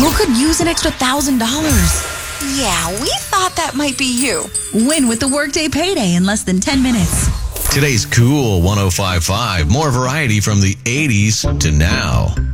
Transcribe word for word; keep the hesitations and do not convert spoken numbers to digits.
Who could use an extra one thousand dollars? Yeah, we thought that might be you. Win with the Workday Payday in less than ten minutes. Today's Cool one oh five point five. More variety from the eighties to now.